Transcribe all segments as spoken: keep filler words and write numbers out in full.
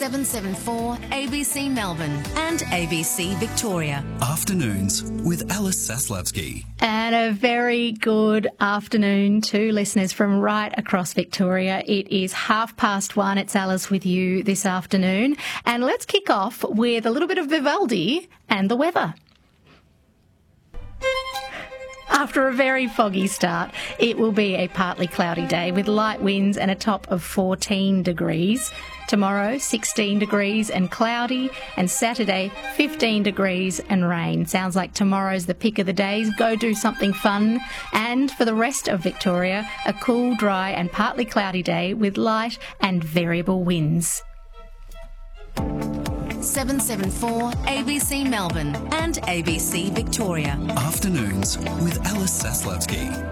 seven seven four A B C Melbourne and A B C Victoria. Afternoons with Alice Saslavsky. And a very good afternoon to listeners from right across Victoria. It is half past one. It's Alice with you this afternoon. And let's kick off with a little bit of Vivaldi and the weather. After a very foggy start, it will be a partly cloudy day with light winds and a top of fourteen degrees. Tomorrow, sixteen degrees and cloudy, and Saturday, fifteen degrees and rain. Sounds like tomorrow's the pick of the days. Go do something fun. And for the rest of Victoria, a cool, dry and partly cloudy day with light and variable winds. seven seven four A B C Melbourne and A B C Victoria. Afternoons with Alice Saslavsky.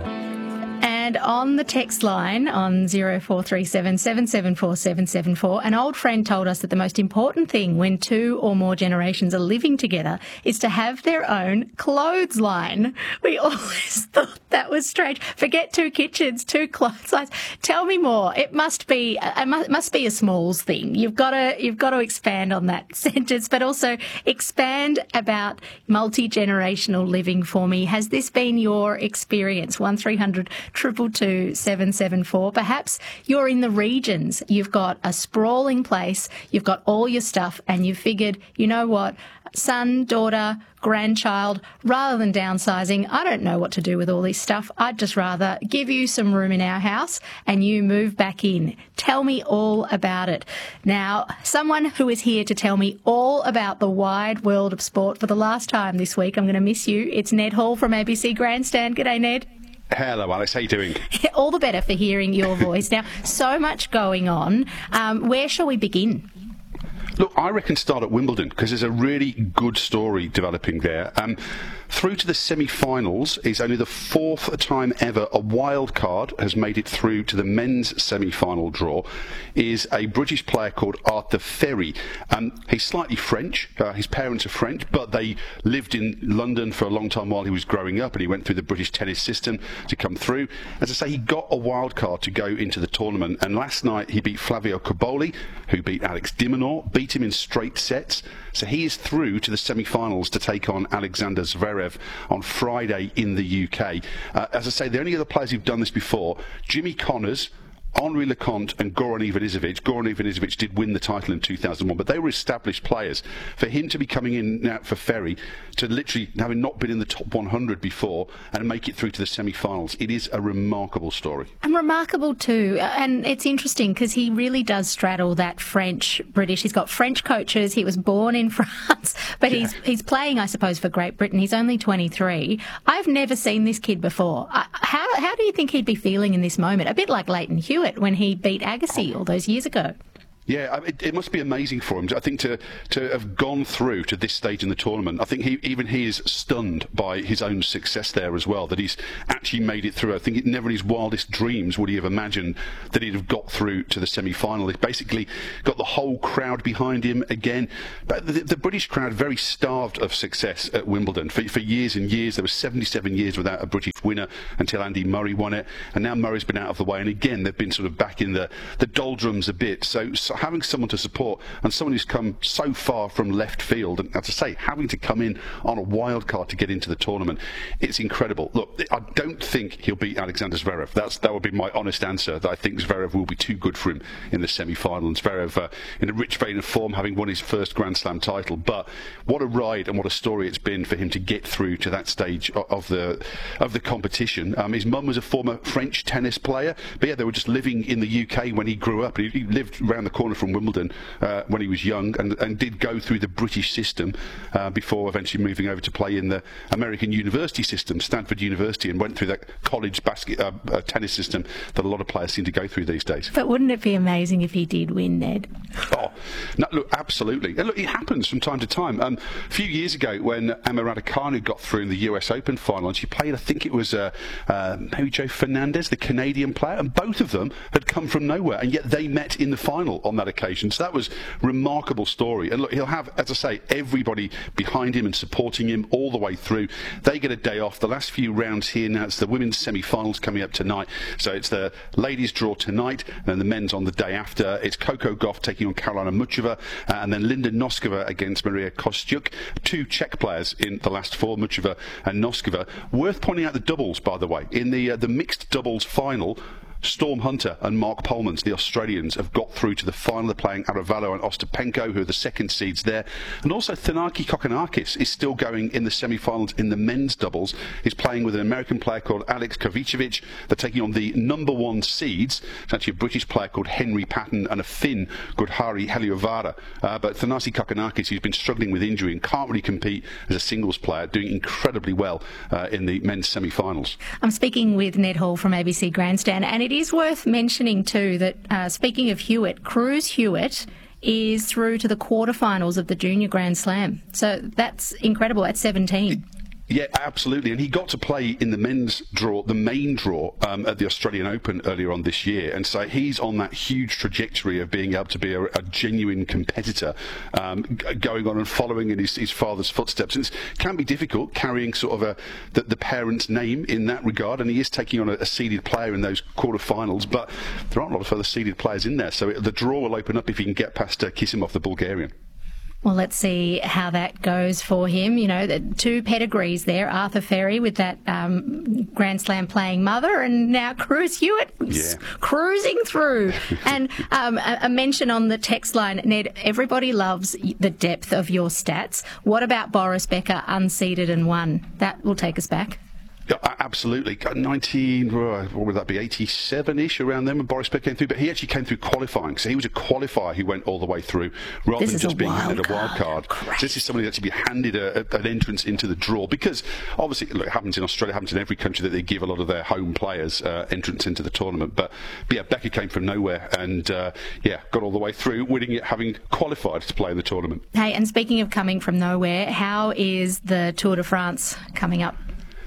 And on the text line on zero four three seven, seven seven four, seven seven four, an old friend told us that the most important thing when two or more generations are living together is to have their own clothesline. We always thought that was strange. Forget two kitchens, two clotheslines. Tell me more. It must be it must be a Smalls thing. You've got to you've got to expand on that sentence, but also expand about multi-generational living for me. Has this been your experience? One three hundred triple two seven seven four. Perhaps you're in the regions. You've got a sprawling place. You've got all your stuff, and you've figured, you know what, son, daughter, grandchild, rather than downsizing, I don't know what to do with all this stuff. I'd just rather give you some room in our house and you move back in. Tell me all about it. Now, someone who is here to tell me all about the wide world of sport for the last time this week, I'm going to miss you. It's Ned Hall from A B C Grandstand. G'day, Ned. Hello, Alice. How you doing? All the better for hearing your voice. Now, so much going on. Um, where shall we begin? Look, I reckon start at Wimbledon because there's a really good story developing there. Um, through to the semi-finals is only the fourth time ever a wild card has made it through to the men's semi-final draw. Is a British player called Arthur Ferry. Um, he's slightly French. Uh, his parents are French, but they lived in London for a long time while he was growing up, and he went through the British tennis system to come through. As I say, he got a wild card to go into the tournament, and last night he beat Flavio Cobolli, who beat Alex de Minaur, beat him in straight sets. So he is through to the semi-finals to take on Alexander Zverev on Friday in the U K. Uh, as I say, the only other players who've done this before, Jimmy Connors, Henri Leconte and Goran Ivanisevic. Goran Ivanisevic did win the title in two thousand one, but they were established players. For him to be coming in now for Ferry, to literally having not been in the top one hundred before and make it through to the semi-finals, it is a remarkable story. And remarkable too. And it's interesting because he really does straddle that French-British. He's got French coaches. He was born in France, but yeah. he's he's playing, I suppose, for Great Britain. He's only twenty-three. I've never seen this kid before. How, how do you think he'd be feeling in this moment? A bit like Leighton Hewitt when he beat Agassi all those years ago. Yeah, it, it must be amazing for him. I think to to have gone through to this stage in the tournament, I think he, even he is stunned by his own success there as well, that he's actually made it through. I think it, never in his wildest dreams would he have imagined that he'd have got through to the semi-final. He's basically got the whole crowd behind him again. But the, the British crowd very starved of success at Wimbledon. For, for years and years, there were seventy-seven years without a British winner until Andy Murray won it. And now Murray's been out of the way. And again, they've been sort of back in the, the doldrums a bit. So, so having someone to support and someone who's come so far from left field, and as I say, having to come in on a wild card to get into the tournament, it's incredible. Look, I don't think he'll beat Alexander Zverev. That's that would be my honest answer. That I think Zverev will be too good for him in the semi-final. And Zverev, uh, in a rich vein of form, having won his first Grand Slam title. But what a ride and what a story it's been for him to get through to that stage of the of the competition. Um, his mum was a former French tennis player, but yeah, they were just living in the U K when he grew up. He, he lived around the corner from Wimbledon. Uh, when he was young, and, and did go through the British system uh, before eventually moving over to play in the American university system, Stanford University, and went through that college basket uh, uh, tennis system that a lot of players seem to go through these days. But wouldn't it be amazing if he did win, Ned? Oh, no, look, absolutely. And look, it happens from time to time. Um, a few years ago, when Emma Raducanu got through in the U S Open final, and she played, I think it was uh, uh, maybe Joe Fernandez, the Canadian player, and both of them had come from nowhere, and yet they met in the final on that occasion. So that was a remarkable story. And look, he'll have, as I say, everybody behind him and supporting him all the way through. They get a day off. The last few rounds here now, it's the women's semi-finals coming up tonight. So it's the ladies' draw tonight, and then the men's on the day after. It's Coco Gauff taking on Caroline Svetlana Muchova, uh, and then Linda Noskova against Maria Kostyuk. Two Czech players in the last four, Muchova and Noskova. Worth pointing out the doubles, by the way. In the uh, the mixed doubles final, Storm Hunter and Mark Polmans, the Australians, have got through to the final. They're playing Aravalo and Ostapenko, who are the second seeds there. And also Thanaki Kokkinakis is still going in the semi-finals in the men's doubles. He's playing with an American player called Alex Kovicevic. They're taking on the number one seeds. It's actually a British player called Henry Patton and a Finn called Harri Heliövaara. Uh, but Thanasi Kokkinakis, who's been struggling with injury and can't really compete as a singles player, doing incredibly well uh, in the men's semi-finals. I'm speaking with Ned Hall from A B C Grandstand, and it is worth mentioning too that, uh, speaking of Hewitt, Cruz Hewitt is through to the quarterfinals of the Junior Grand Slam. So that's incredible at seventeen. Yeah, absolutely. And he got to play in the men's draw, the main draw, um, at the Australian Open earlier on this year. And so he's on that huge trajectory of being able to be a, a genuine competitor, um, g- going on and following in his, his father's footsteps. And it can be difficult carrying sort of a the, the parent's name in that regard. And he is taking on a, a seeded player in those quarterfinals. But there aren't a lot of other seeded players in there. So it, the draw will open up if he can get past uh, Kisimov, the Bulgarian. Well, let's see how that goes for him. You know, the two pedigrees there, Arthur Ferry with that um, Grand Slam playing mother, and now Cruz Hewitt yeah. cruising through. And um, a, a mention on the text line, Ned, everybody loves the depth of your stats. What about Boris Becker, unseeded and won? That will take us back. Yeah, absolutely. nineteen, what would that be, eighty-seven-ish around then when Boris Becker came through. But he actually came through qualifying. So he was a qualifier who went all the way through rather this than just being handed card. a wild card. So this is somebody that's actually handed a, a, an entrance into the draw. Because obviously, look, it happens in Australia, it happens in every country that they give a lot of their home players uh, entrance into the tournament. But, but yeah, Becker came from nowhere and uh, yeah, got all the way through, winning it, having qualified to play in the tournament. Hey, and speaking of coming from nowhere, how is the Tour de France coming up?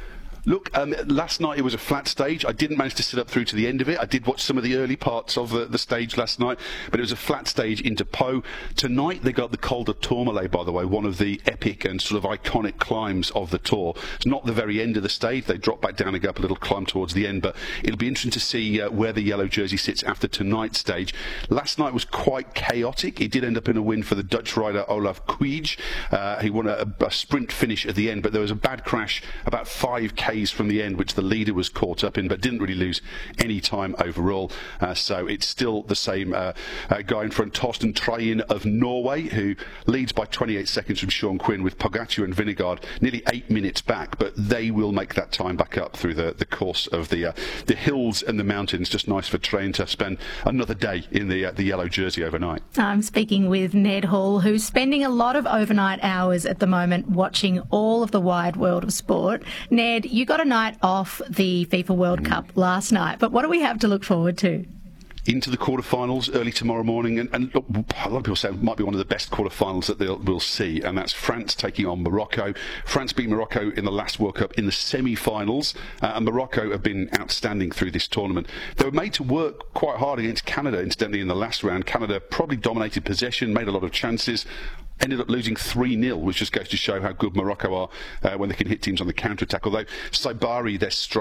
Look, um, last night it was a flat stage. I didn't manage to sit up through to the end of it. I did watch some of the early parts of the, the stage last night, but it was a flat stage into Pau. Tonight they got the Col de Tourmalet, by the way, one of the epic and sort of iconic climbs of the Tour. It's not the very end of the stage. They drop back down and go up a little climb towards the end, but it'll be interesting to see uh, where the yellow jersey sits after tonight's stage. Last night was quite chaotic. It did end up in a win for the Dutch rider Olaf Kuij. Uh, he won a, a sprint finish at the end, but there was a bad crash about five K from the end, which the leader was caught up in, but didn't really lose any time overall. Uh, so it's still the same uh, uh, guy in front, Torsten Trein of Norway, who leads by twenty-eight seconds from Sean Quinn, with Pogacar and Vingegaard nearly eight minutes back, but they will make that time back up through the, the course of the uh, the hills and the mountains. Just nice for Trein to spend another day in the, uh, the yellow jersey overnight. I'm speaking with Ned Hall, who's spending a lot of overnight hours at the moment watching all of the wide world of sport. Ned, you got a night off the FIFA World Cup last night, but what do we have to look forward to? Into the quarterfinals early tomorrow morning, and, and look, a lot of people say it might be one of the best quarterfinals that they'll, we'll see, and that's France taking on Morocco. France beat Morocco in the last World Cup in the semi-finals, uh, and Morocco have been outstanding through this tournament. They were made to work quite hard against Canada, incidentally, in the last round. Canada probably dominated possession, made a lot of chances, ended up losing three nil, which just goes to show how good Morocco are uh, when they can hit teams on the counter-attack. Although Saibari, their striker,